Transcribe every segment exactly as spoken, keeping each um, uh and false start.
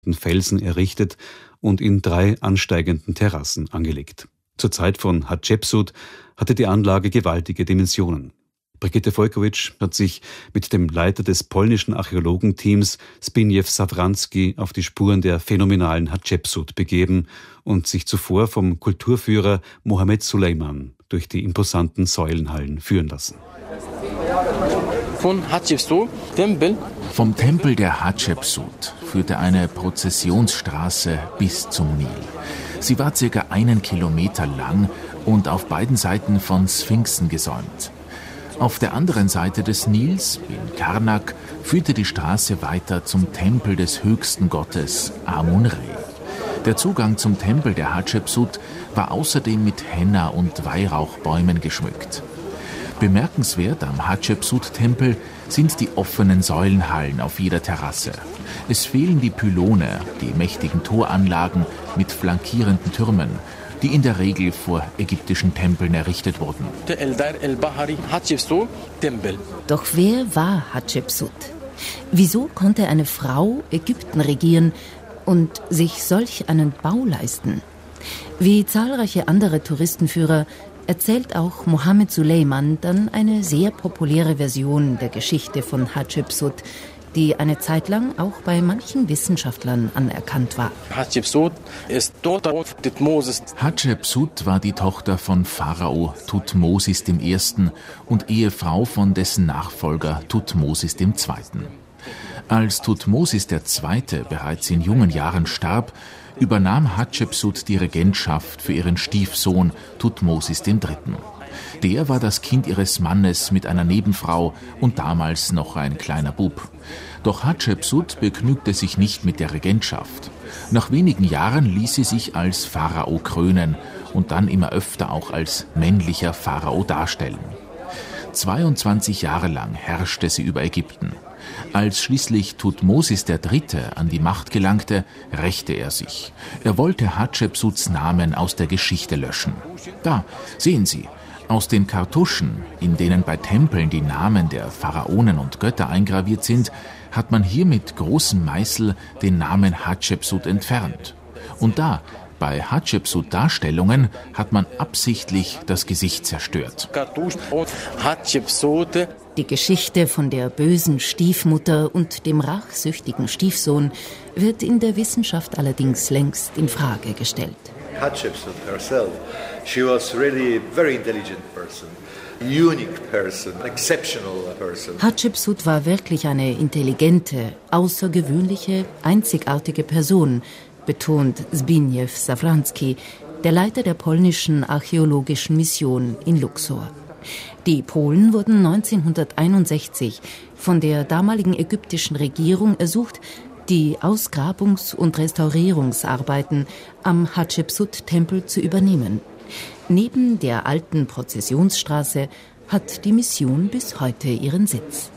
Felsen errichtet und in drei ansteigenden Terrassen angelegt. Zur Zeit von Hatschepsut hatte die Anlage gewaltige Dimensionen. Brigitte Volkowitsch hat sich mit dem Leiter des polnischen Archäologenteams Zbigniew Sawranski auf die Spuren der phänomenalen Hatschepsut begeben und sich zuvor vom Kulturführer Mohammed Suleiman durch die imposanten Säulenhallen führen lassen. Von Hatschepsut Tempel. Vom Tempel der Hatschepsut führte eine Prozessionsstraße bis zum Nil. Sie war circa einen Kilometer lang und auf beiden Seiten von Sphinxen gesäumt. Auf der anderen Seite des Nils, in Karnak, führte die Straße weiter zum Tempel des höchsten Gottes Amun-Re. Der Zugang zum Tempel der Hatschepsut war außerdem mit Henna und Weihrauchbäumen geschmückt. Bemerkenswert am Hatschepsut-Tempel sind die offenen Säulenhallen auf jeder Terrasse. Es fehlen die Pylone, die mächtigen Toranlagen mit flankierenden Türmen, die in der Regel vor ägyptischen Tempeln errichtet wurden. Doch wer war Hatschepsut? Wieso konnte eine Frau Ägypten regieren und sich solch einen Bau leisten? Wie zahlreiche andere Touristenführer erzählt auch Mohammed Suleiman dann eine sehr populäre Version der Geschichte von Hatschepsut, die eine Zeit lang auch bei manchen Wissenschaftlern anerkannt war. Hatschepsut ist Tochter Thutmosis. Hatschepsut war die Tochter von Pharao Thutmosis der Erste. und Ehefrau von dessen Nachfolger Thutmosis der Zweite. Als Thutmosis der Zweite bereits in jungen Jahren starb, übernahm Hatschepsut die Regentschaft für ihren Stiefsohn Thutmosis der Dritte. Der war das Kind ihres Mannes mit einer Nebenfrau und damals noch ein kleiner Bub. Doch Hatschepsut begnügte sich nicht mit der Regentschaft. Nach wenigen Jahren ließ sie sich als Pharao krönen und dann immer öfter auch als männlicher Pharao darstellen. zweiundzwanzig Jahre lang herrschte sie über Ägypten. Als schließlich Thutmosis der Dritte an die Macht gelangte, rächte er sich. Er wollte Hatschepsuts Namen aus der Geschichte löschen. Da, sehen Sie, aus den Kartuschen, in denen bei Tempeln die Namen der Pharaonen und Götter eingraviert sind, hat man hier mit großem Meißel den Namen Hatschepsut entfernt. Und da, bei Hatschepsut-Darstellungen, hat man absichtlich das Gesicht zerstört. Die Geschichte von der bösen Stiefmutter und dem rachsüchtigen Stiefsohn wird in der Wissenschaft allerdings längst in Frage gestellt. Hatshepsut herself, she was really a very intelligent person, unique person, exceptional person. Hatschepsut war wirklich eine intelligente, außergewöhnliche, einzigartige Person, betont Zbigniew Sawranski, der Leiter der polnischen archäologischen Mission in Luxor. Die Polen wurden neunzehnhunderteinundsechzig von der damaligen ägyptischen Regierung ersucht, die Ausgrabungs- und Restaurierungsarbeiten am Hatschepsut-Tempel zu übernehmen. Neben der alten Prozessionsstraße hat die Mission bis heute ihren Sitz.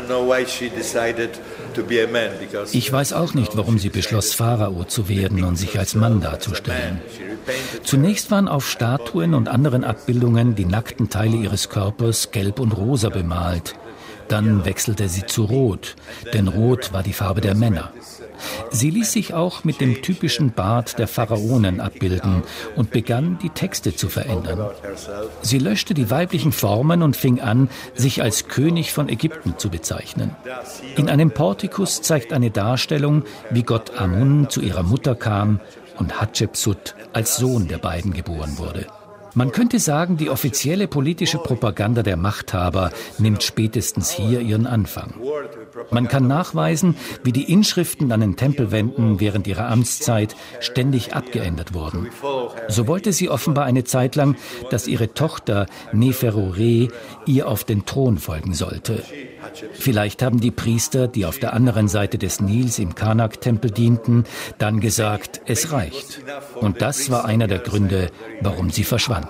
Ich weiß auch nicht, warum sie beschloss, Pharao zu werden und sich als Mann darzustellen. Zunächst waren auf Statuen und anderen Abbildungen die nackten Teile ihres Körpers gelb und rosa bemalt. Dann wechselte sie zu Rot, denn Rot war die Farbe der Männer. Sie ließ sich auch mit dem typischen Bart der Pharaonen abbilden und begann, die Texte zu verändern. Sie löschte die weiblichen Formen und fing an, sich als König von Ägypten zu bezeichnen. In einem Portikus zeigt eine Darstellung, wie Gott Amun zu ihrer Mutter kam und Hatschepsut als Sohn der beiden geboren wurde. Man könnte sagen, die offizielle politische Propaganda der Machthaber nimmt spätestens hier ihren Anfang. Man kann nachweisen, wie die Inschriften an den Tempelwänden während ihrer Amtszeit ständig abgeändert wurden. So wollte sie offenbar eine Zeit lang, dass ihre Tochter Neferure ihr auf den Thron folgen sollte. Vielleicht haben die Priester, die auf der anderen Seite des Nils im Karnak-Tempel dienten, dann gesagt, es reicht. Und das war einer der Gründe, warum sie verschwand.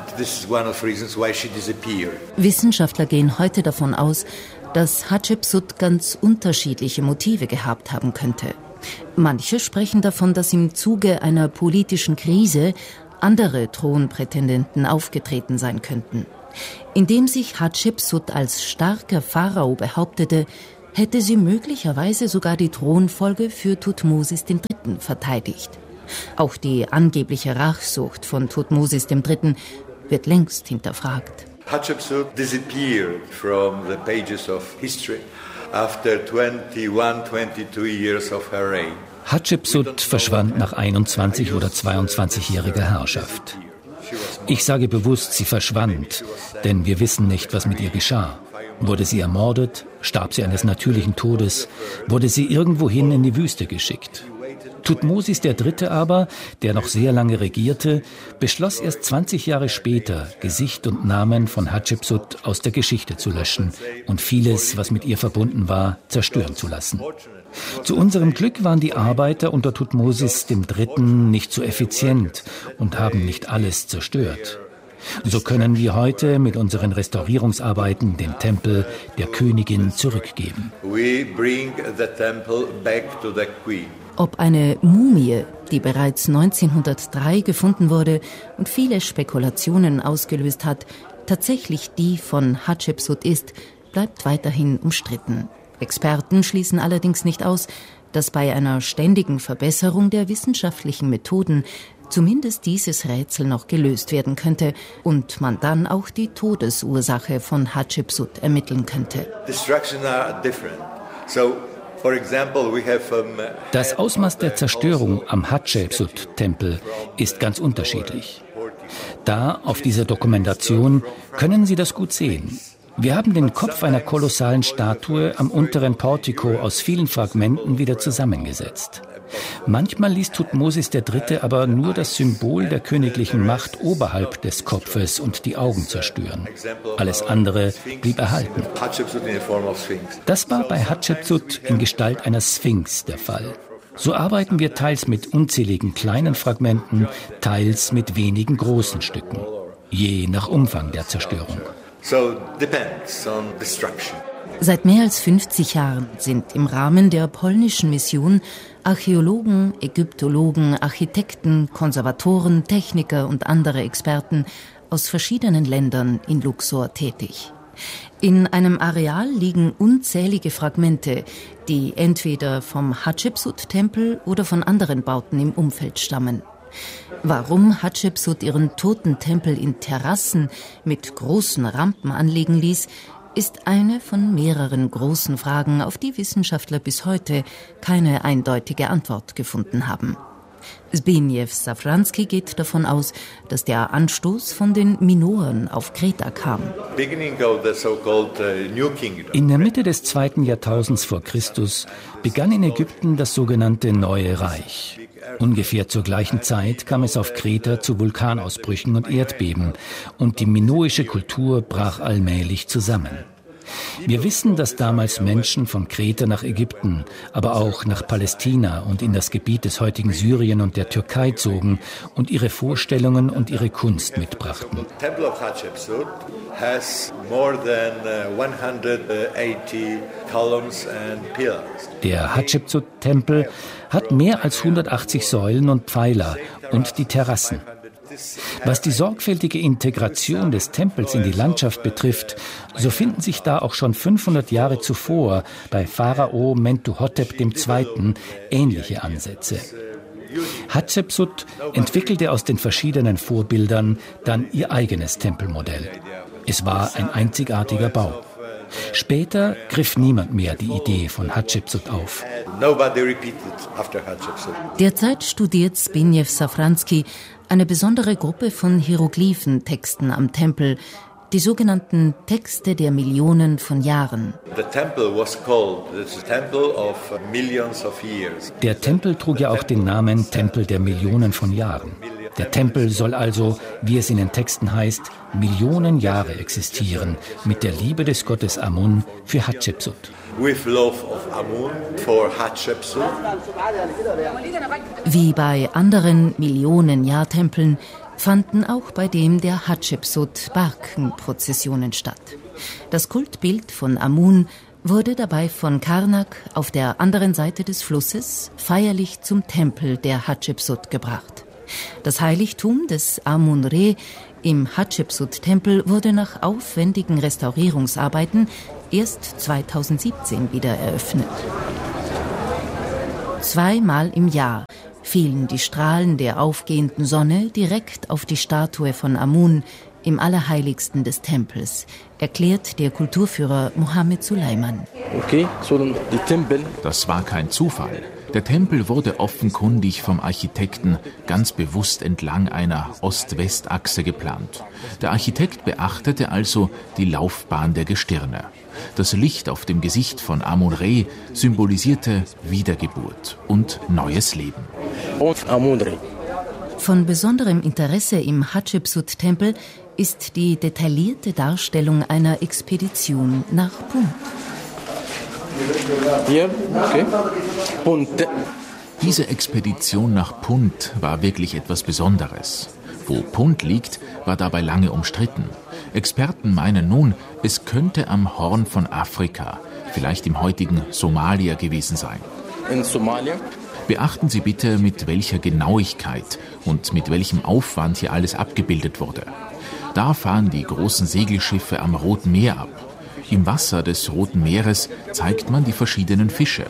Wissenschaftler gehen heute davon aus, dass Hatschepsut ganz unterschiedliche Motive gehabt haben könnte. Manche sprechen davon, dass im Zuge einer politischen Krise andere Thronprätendenten aufgetreten sein könnten. Indem sich Hatschepsut als starker Pharao behauptete, hätte sie möglicherweise sogar die Thronfolge für Thutmosis der Dritte verteidigt. Auch die angebliche Rachsucht von Thutmosis der Dritte wird längst hinterfragt. Hatshepsut disappeared from the pages of history after twenty-one, twenty-two years of her reign. Hatschepsut verschwand nach einundzwanzig oder zweiundzwanzigjähriger Herrschaft. Ich sage bewusst, sie verschwand, denn wir wissen nicht, was mit ihr geschah. Wurde sie ermordet? Starb sie eines natürlichen Todes? Wurde sie irgendwohin in die Wüste geschickt? Thutmosis der Dritte aber, der noch sehr lange regierte, beschloss erst zwanzig Jahre später, Gesicht und Namen von Hatschepsut aus der Geschichte zu löschen und vieles, was mit ihr verbunden war, zerstören zu lassen. Zu unserem Glück waren die Arbeiter unter Thutmosis dem Dritten nicht so effizient und haben nicht alles zerstört. So können wir heute mit unseren Restaurierungsarbeiten den Tempel der Königin zurückgeben. We bring the temple back to the queen. Ob eine Mumie, die bereits neunzehnhundertdrei gefunden wurde und viele Spekulationen ausgelöst hat, tatsächlich die von Hatschepsut ist, bleibt weiterhin umstritten. Experten schließen allerdings nicht aus, dass bei einer ständigen Verbesserung der wissenschaftlichen Methoden zumindest dieses Rätsel noch gelöst werden könnte und man dann auch die Todesursache von Hatschepsut ermitteln könnte. Das Ausmaß der Zerstörung am Hatschepsut-Tempel ist ganz unterschiedlich. Da, auf dieser Dokumentation, können Sie das gut sehen. Wir haben den Kopf einer kolossalen Statue am unteren Portiko aus vielen Fragmenten wieder zusammengesetzt. Manchmal ließ Thutmosis der Dritte aber nur das Symbol der königlichen Macht oberhalb des Kopfes und die Augen zerstören. Alles andere blieb erhalten. Das war bei Hatschepsut in Gestalt einer Sphinx der Fall. So arbeiten wir teils mit unzähligen kleinen Fragmenten, teils mit wenigen großen Stücken, je nach Umfang der Zerstörung. Seit mehr als fünfzig Jahren sind im Rahmen der polnischen Mission Archäologen, Ägyptologen, Architekten, Konservatoren, Techniker und andere Experten aus verschiedenen Ländern in Luxor tätig. In einem Areal liegen unzählige Fragmente, die entweder vom Hatschepsut-Tempel oder von anderen Bauten im Umfeld stammen. Warum Hatschepsut ihren Totentempel in Terrassen mit großen Rampen anlegen ließ, ist eine von mehreren großen Fragen, auf die Wissenschaftler bis heute keine eindeutige Antwort gefunden haben. Zbigniew Safranski geht davon aus, dass der Anstoß von den Minoen auf Kreta kam. In der Mitte des zweiten Jahrtausends vor Christus begann in Ägypten das sogenannte Neue Reich. Ungefähr zur gleichen Zeit kam es auf Kreta zu Vulkanausbrüchen und Erdbeben und die minoische Kultur brach allmählich zusammen. Wir wissen, dass damals Menschen von Kreta nach Ägypten, aber auch nach Palästina und in das Gebiet des heutigen Syrien und der Türkei zogen und ihre Vorstellungen und ihre Kunst mitbrachten. Der Hatschepsut-Tempel hat mehr als hundertachtzig Säulen und Pfeiler und die Terrassen. Was die sorgfältige Integration des Tempels in die Landschaft betrifft, so finden sich da auch schon fünfhundert Jahre zuvor bei Pharao Mentuhotep der Zweite ähnliche Ansätze. Hatschepsut entwickelte aus den verschiedenen Vorbildern dann ihr eigenes Tempelmodell. Es war ein einzigartiger Bau. Später griff niemand mehr die Idee von Hatschepsut auf. Derzeit studiert Zbigniew Safranski eine besondere Gruppe von Hieroglyphentexten am Tempel, die sogenannten Texte der Millionen von Jahren. Der Tempel trug ja auch den Namen Tempel der Millionen von Jahren. Der Tempel soll also, wie es in den Texten heißt, Millionen Jahre existieren, mit der Liebe des Gottes Amun für Hatschepsut. Wie bei anderen Millionen-Jahr-Tempeln fanden auch bei dem der Hatschepsut Barkenprozessionen statt. Das Kultbild von Amun wurde dabei von Karnak auf der anderen Seite des Flusses feierlich zum Tempel der Hatschepsut gebracht. Das Heiligtum des Amun-Re im Hatschepsut-Tempel wurde nach aufwendigen Restaurierungsarbeiten erst zweitausendsiebzehn wieder eröffnet. Zweimal im Jahr fielen die Strahlen der aufgehenden Sonne direkt auf die Statue von Amun im Allerheiligsten des Tempels, erklärt der Kulturführer Mohammed Suleiman. Okay, so die Tempel. Das war kein Zufall. Der Tempel wurde offenkundig vom Architekten ganz bewusst entlang einer Ost-West-Achse geplant. Der Architekt beachtete also die Laufbahn der Gestirne. Das Licht auf dem Gesicht von Amun-Re symbolisierte Wiedergeburt und neues Leben. Und Amun-Re. Von besonderem Interesse im Hatschepsut-Tempel ist die detaillierte Darstellung einer Expedition nach Punt. Hier, okay. Punt. Diese Expedition nach Punt war wirklich etwas Besonderes. Wo Punt liegt, war dabei lange umstritten. Experten meinen nun, es könnte am Horn von Afrika, vielleicht im heutigen Somalia gewesen sein. In Somalia? Beachten Sie bitte, mit welcher Genauigkeit und mit welchem Aufwand hier alles abgebildet wurde. Da fahren die großen Segelschiffe am Roten Meer ab. Im Wasser des Roten Meeres zeigt man die verschiedenen Fische.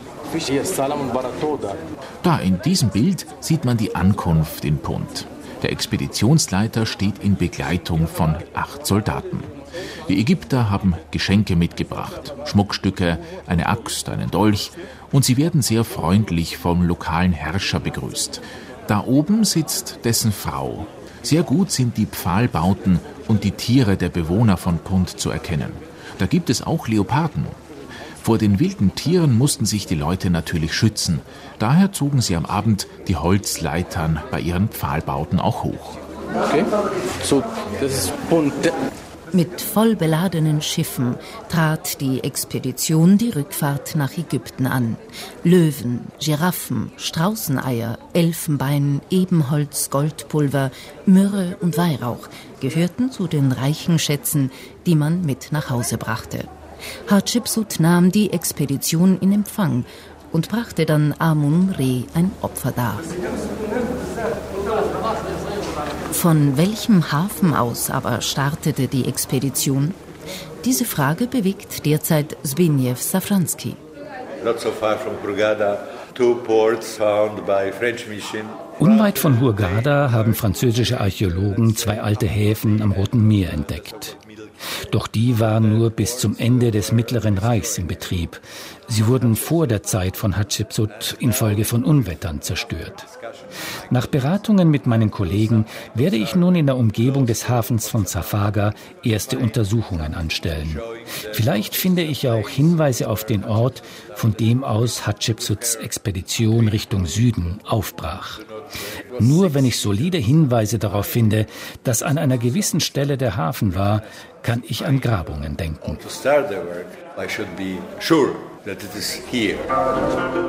Da in diesem Bild sieht man die Ankunft in Punt. Der Expeditionsleiter steht in Begleitung von acht Soldaten. Die Ägypter haben Geschenke mitgebracht, Schmuckstücke, eine Axt, einen Dolch, und sie werden sehr freundlich vom lokalen Herrscher begrüßt. Da oben sitzt dessen Frau. Sehr gut sind die Pfahlbauten und die Tiere der Bewohner von Punt zu erkennen. Da gibt es auch Leoparden. Vor den wilden Tieren mussten sich die Leute natürlich schützen. Daher zogen sie am Abend die Holzleitern bei ihren Pfahlbauten auch hoch. Okay, so das ist Punt. Mit voll beladenen Schiffen trat die Expedition die Rückfahrt nach Ägypten an. Löwen, Giraffen, Straußeneier, Elfenbein, Ebenholz, Goldpulver, Myrrhe und Weihrauch gehörten zu den reichen Schätzen, die man mit nach Hause brachte. Hatschepsut nahm die Expedition in Empfang und brachte dann Amun-Re ein Opfer dar. Von welchem Hafen aus aber startete die Expedition? Diese Frage bewegt derzeit Zbigniew Safranski. Not so far from Hurghada, two ports found by French mission. Unweit von Hurghada haben französische Archäologen zwei alte Häfen am Roten Meer entdeckt. Doch die waren nur bis zum Ende des Mittleren Reichs in Betrieb. Sie wurden vor der Zeit von Hatschepsut infolge von Unwettern zerstört. Nach Beratungen mit meinen Kollegen werde ich nun in der Umgebung des Hafens von Zafaga erste Untersuchungen anstellen. Vielleicht finde ich ja auch Hinweise auf den Ort, von dem aus Hatschepsuts Expedition Richtung Süden aufbrach. Nur wenn ich solide Hinweise darauf finde, dass an einer gewissen Stelle der Hafen war, kann ich an Grabungen denken. To start the work, I should be sure that it is here.